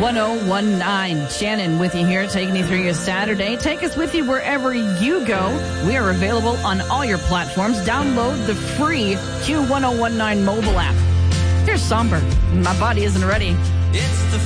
1019. Shannon with you here, taking you through your Saturday. Take us with you wherever you go. We are available on all your platforms. Download the free Q1019 mobile app. Here's Somber. My body isn't ready. It's the